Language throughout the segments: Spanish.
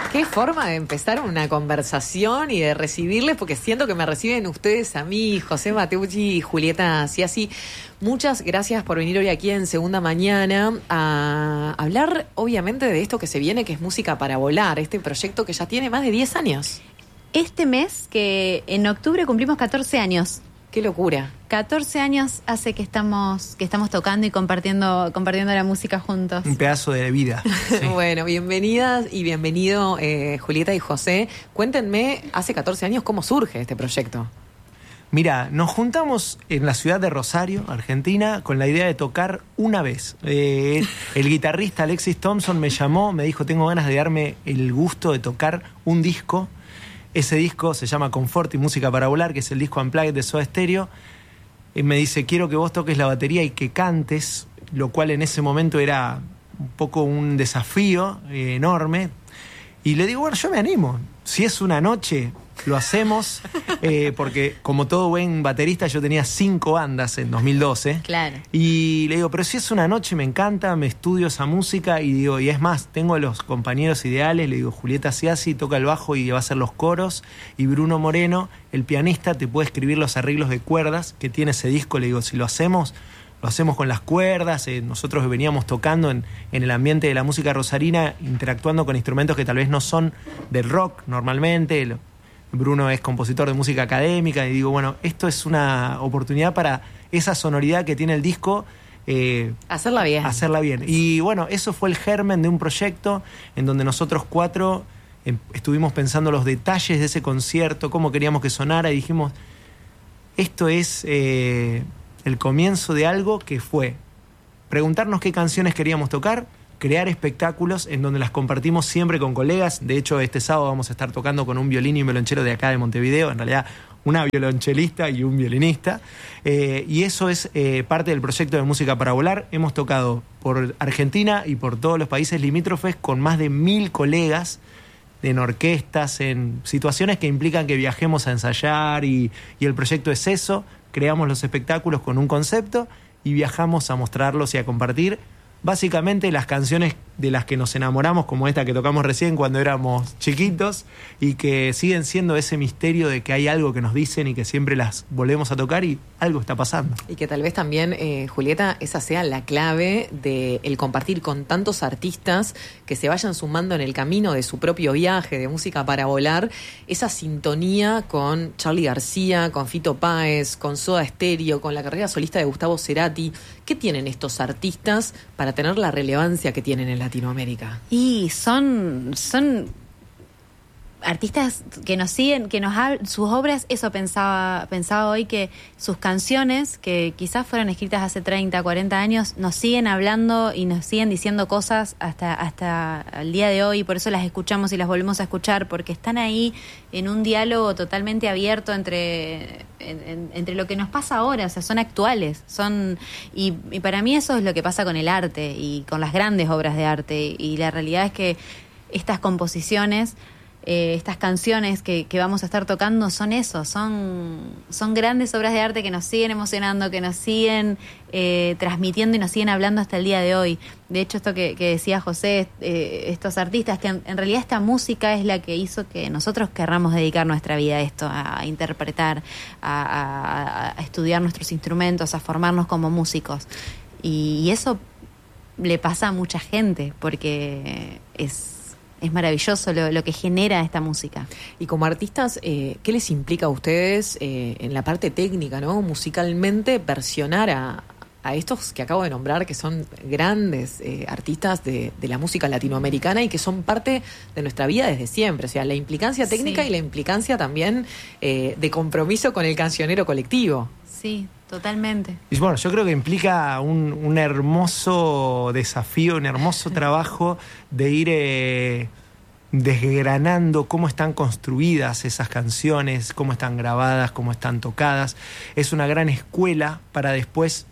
Qué forma de empezar una conversación y de recibirles, porque siento que me reciben ustedes a mí, José Mateucci y Julieta Ciasi. Muchas gracias por venir hoy aquí en Segunda Mañana a hablar, obviamente, de esto que se viene, que es Música para Volar, este proyecto que ya tiene más de 10 años. Este mes, que en octubre cumplimos 14 años. ¡Qué locura! 14 años hace que estamos tocando y compartiendo la música juntos. Un pedazo de vida. Sí. Bueno, bienvenidas y bienvenido Julieta y José. Cuéntenme, hace 14 años, ¿cómo surge este proyecto? Mira, nos juntamos en la ciudad de Rosario, Argentina, con la idea de tocar una vez. El guitarrista Alexis Thompson me llamó, me dijo, tengo ganas de darme el gusto de tocar un disco. Ese disco se llama Confort y Música para Volar, que es el disco Unplugged de Soda Stereo. Y me dice, quiero que vos toques la batería y que cantes, lo cual en ese momento era un poco un desafío enorme. Y le digo, bueno, yo me animo. Si es una noche, lo hacemos. Porque como todo buen baterista, yo tenía 5 bandas en 2012. Claro. Y le digo, pero si es una noche, me encanta, me estudio esa música. Y digo, y es más, tengo a los compañeros ideales. Le digo, Julieta Ciasi toca el bajo y va a hacer los coros. Y Bruno Moreno, el pianista, te puede escribir los arreglos de cuerdas que tiene ese disco. Le digo, si lo hacemos con las cuerdas. Nosotros veníamos tocando en el ambiente de la música rosarina, interactuando con instrumentos que tal vez no son del rock normalmente. Bruno es compositor de música académica y digo, bueno, esto es una oportunidad para esa sonoridad que tiene el disco. Hacerla bien. Hacerla bien. Y bueno, eso fue el germen de un proyecto en donde nosotros 4 estuvimos pensando los detalles de ese concierto, cómo queríamos que sonara y dijimos, esto es el comienzo de algo que fue preguntarnos qué canciones queríamos tocar, crear espectáculos en donde las compartimos siempre con colegas. De hecho, este sábado vamos a estar tocando con un violín y un violonchelo de acá de Montevideo, en realidad una violonchelista y un violinista. Y eso es parte del proyecto de Música para Volar. Hemos tocado por Argentina y por todos los países limítrofes con más de 1000 colegas en orquestas, en situaciones que implican que viajemos a ensayar y el proyecto es eso. Creamos los espectáculos con un concepto y viajamos a mostrarlos y a compartir básicamente las canciones de las que nos enamoramos, como esta que tocamos recién cuando éramos chiquitos y que siguen siendo ese misterio de que hay algo que nos dicen y que siempre las volvemos a tocar y algo está pasando. Y que tal vez también, Julieta, esa sea la clave del compartir con tantos artistas que se vayan sumando en el camino de su propio viaje de Música para Volar, esa sintonía con Charly García, con Fito Páez, con Soda Stereo, con la carrera solista de Gustavo Cerati. ¿Qué tienen estos artistas para tener la relevancia que tienen en Latinoamérica? Y son artistas que nos siguen, que nos hablan, sus obras, eso pensaba hoy, que sus canciones, que quizás fueron escritas hace 30, 40 años, nos siguen hablando y nos siguen diciendo cosas hasta el día de hoy, por eso las escuchamos y las volvemos a escuchar, porque están ahí en un diálogo totalmente abierto entre lo que nos pasa ahora, o sea, son actuales, y para mí eso es lo que pasa con el arte y con las grandes obras de arte, y la realidad es que estas composiciones, estas canciones que vamos a estar tocando son eso, son grandes obras de arte que nos siguen emocionando, que nos siguen transmitiendo y nos siguen hablando hasta el día de hoy. De hecho, esto que decía José, estos artistas, que en realidad esta música es la que hizo que nosotros querramos dedicar nuestra vida a esto, a interpretar, a estudiar nuestros instrumentos, a formarnos como músicos. Y eso le pasa a mucha gente, porque es maravilloso lo que genera esta música. Y como artistas, ¿qué les implica a ustedes en la parte técnica, ¿no? Musicalmente, versionar a estos que acabo de nombrar, que son grandes artistas de la música latinoamericana y que son parte de nuestra vida desde siempre? O sea, la implicancia técnica, sí, y la implicancia también de compromiso con el cancionero colectivo. Sí, totalmente. Y bueno, yo creo que implica un hermoso desafío, un hermoso trabajo de ir desgranando cómo están construidas esas canciones, cómo están grabadas, cómo están tocadas. Es una gran escuela para después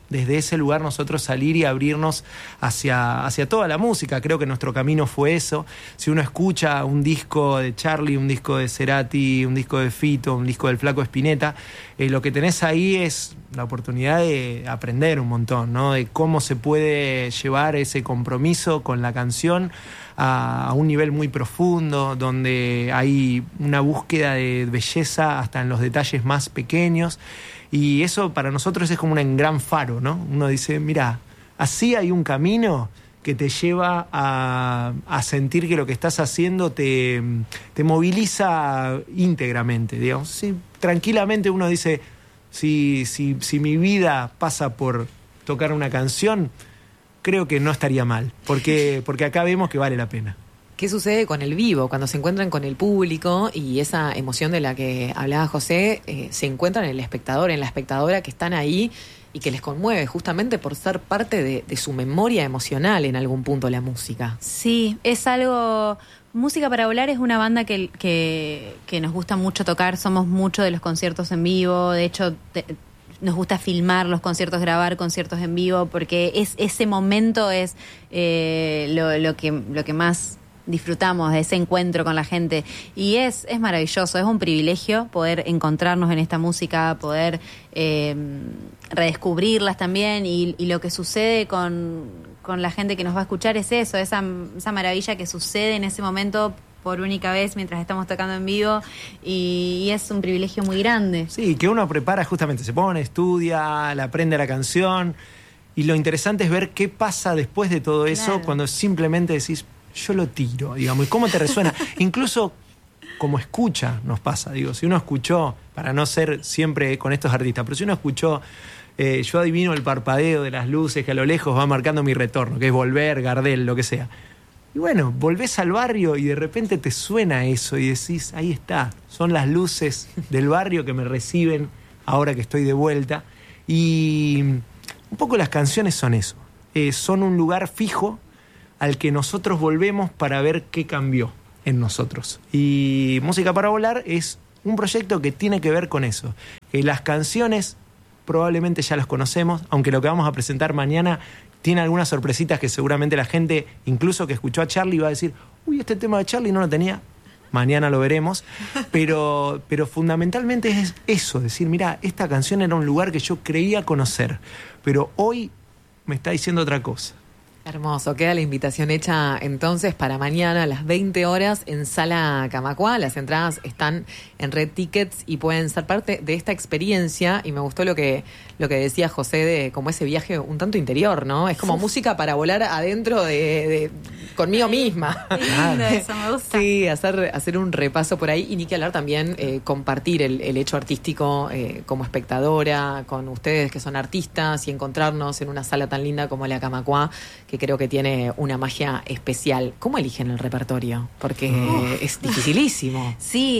desde ese lugar nosotros salir y abrirnos hacia toda la música. Creo que nuestro camino fue eso. Si uno escucha un disco de Charly, un disco de Cerati, un disco de Fito, un disco del Flaco Spinetta, lo que tenés ahí es la oportunidad de aprender un montón, ¿no? De cómo se puede llevar ese compromiso con la canción a un nivel muy profundo, donde hay una búsqueda de belleza hasta en los detalles más pequeños. Y eso para nosotros es como un gran faro, ¿no? Uno dice, mira, así hay un camino que te lleva a sentir que lo que estás haciendo te moviliza íntegramente, digamos. Sí, tranquilamente uno dice, si mi vida pasa por tocar una canción, creo que no estaría mal, porque acá vemos que vale la pena. ¿Qué sucede con el vivo? Cuando se encuentran con el público y esa emoción de la que hablaba José, se encuentran en el espectador, en la espectadora que están ahí y que les conmueve justamente por ser parte de su memoria emocional en algún punto la música. Sí, es algo... Música para Volar es una banda que nos gusta mucho tocar, somos mucho de los conciertos en vivo, de hecho... Nos gusta filmar los conciertos, grabar conciertos en vivo, porque ese momento es lo que más disfrutamos, de ese encuentro con la gente. Y es maravilloso, es un privilegio poder encontrarnos en esta música, poder redescubrirlas también. Y lo que sucede con la gente que nos va a escuchar es eso, esa maravilla que sucede en ese momento por única vez mientras estamos tocando en vivo, y es un privilegio muy grande. Sí, que uno prepara justamente, se pone, estudia, le aprende la canción, y lo interesante es ver qué pasa después de todo eso, claro, cuando simplemente decís, yo lo tiro, digamos, y cómo te resuena. Incluso como escucha nos pasa, digo, si uno escuchó, para no ser siempre con estos artistas, pero si uno escuchó, yo adivino el parpadeo de las luces que a lo lejos va marcando mi retorno, que es Volver, Gardel, lo que sea. Y bueno, volvés al barrio y de repente te suena eso y decís, ahí está, son las luces del barrio que me reciben ahora que estoy de vuelta. Y un poco las canciones son eso, son un lugar fijo al que nosotros volvemos para ver qué cambió en nosotros. Y Música para Volar es un proyecto que tiene que ver con eso, que las canciones probablemente ya las conocemos, aunque lo que vamos a presentar mañana tiene algunas sorpresitas que seguramente la gente, incluso que escuchó a Charly, va a decir, uy, este tema de Charly no lo tenía. Mañana lo veremos. Pero fundamentalmente es eso, decir, mira, esta canción era un lugar que yo creía conocer, pero hoy me está diciendo otra cosa. Hermoso, queda la invitación hecha entonces para mañana a las 20 horas en Sala Camacuá. Las entradas están en Red Tickets y pueden ser parte de esta experiencia. Y me gustó lo que decía José de como ese viaje un tanto interior, ¿no? Es como música para volar adentro de conmigo misma. Qué lindo eso, me gusta. Sí, hacer un repaso por ahí y ni que hablar también compartir el hecho artístico como espectadora con ustedes que son artistas y encontrarnos en una sala tan linda como la Camacuá, que creo que tiene una magia especial. ¿Cómo eligen el repertorio? Porque es dificilísimo. Sí,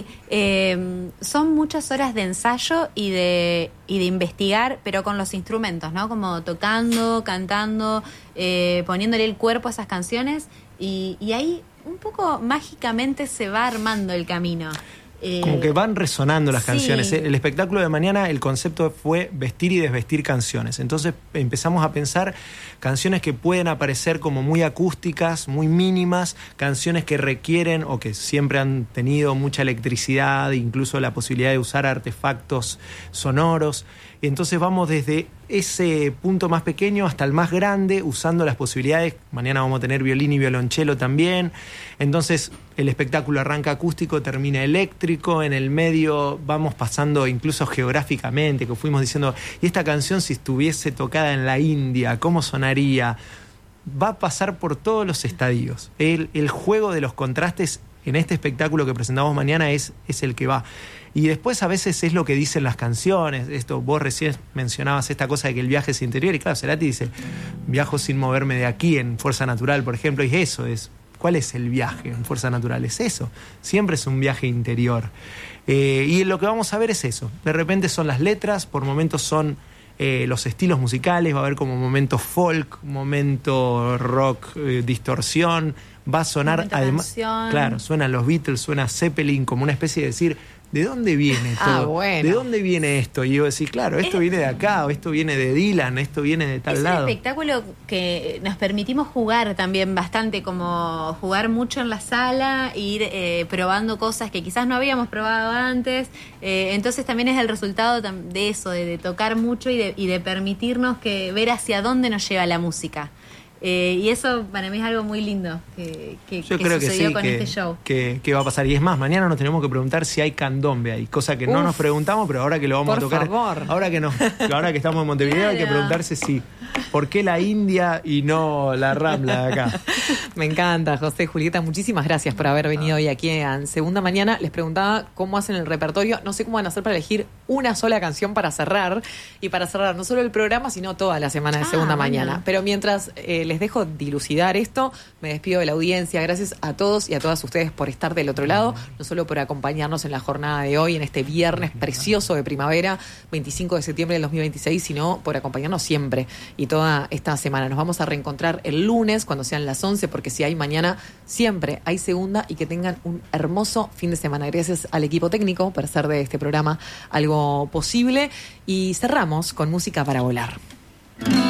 son muchas horas de ensayo y de investigar, pero con los instrumentos, ¿no? Como tocando, cantando, poniéndole el cuerpo a esas canciones, y ahí un poco mágicamente se va armando el camino. Como que van resonando las canciones. Sí. El espectáculo de mañana, el concepto fue vestir y desvestir canciones. Entonces empezamos a pensar canciones que pueden aparecer como muy acústicas, muy mínimas, canciones que requieren o que siempre han tenido mucha electricidad, incluso la posibilidad de usar artefactos sonoros. Entonces vamos desde ese punto más pequeño hasta el más grande, usando las posibilidades. Mañana vamos a tener violín y violonchelo también. Entonces el espectáculo arranca acústico, termina eléctrico. En el medio vamos pasando incluso geográficamente, que fuimos diciendo, y esta canción si estuviese tocada en la India, ¿cómo sonaría? Va a pasar por todos los estadios. El juego de los contrastes en este espectáculo que presentamos mañana es el que va. Y después a veces es lo que dicen las canciones. Esto, vos recién mencionabas esta cosa de que el viaje es interior. Y claro, Cerati dice, viajo sin moverme de aquí en Fuerza Natural, por ejemplo. Y eso es, ¿cuál es el viaje en Fuerza Natural? Es eso. Siempre es un viaje interior. Y lo que vamos a ver es eso. De repente son las letras, por momentos son los estilos musicales. Va a haber como momento folk, momento rock, distorsión, va a sonar, Momento además, canción. claro, suenan los Beatles, suena Zeppelin, como una especie de decir, ¿de dónde viene todo? Bueno. ¿De dónde viene esto? Y yo decía, claro, esto viene de acá, o esto viene de Dylan, esto viene de tal es lado. un espectáculo que nos permitimos jugar también bastante, como jugar mucho en la sala, ir probando cosas que quizás no habíamos probado antes. Entonces también es el resultado de eso, de tocar mucho y de permitirnos ver hacia dónde nos lleva la música. Y eso para mí es algo muy lindo que Yo creo que sucedió sí, con este show. que va a pasar. Y es más, mañana nos tenemos que preguntar si hay candombe ahí, cosa que no nos preguntamos, pero ahora que lo vamos por a tocar, favor. ahora que estamos en Montevideo, hay que preguntarse si, ¿por qué la India y no la Rambla de acá? Me encanta, José, Julieta, muchísimas gracias por haber venido hoy aquí en Segunda Mañana. Les preguntaba cómo hacen el repertorio, no sé cómo van a hacer para elegir una sola canción para cerrar, y para cerrar no solo el programa, sino toda la semana de Segunda Mañana. Pero mientras les dejo dilucidar esto, me despido de la audiencia. Gracias a todos y a todas ustedes por estar del otro lado, no solo por acompañarnos en la jornada de hoy, en este viernes precioso de primavera, 25 de septiembre del 2026, sino por acompañarnos siempre y toda esta semana. Nos vamos a reencontrar el lunes cuando sean las 11, porque si hay mañana, siempre hay segunda, y que tengan un hermoso fin de semana. Gracias al equipo técnico por hacer de este programa algo posible, y cerramos con música para volar.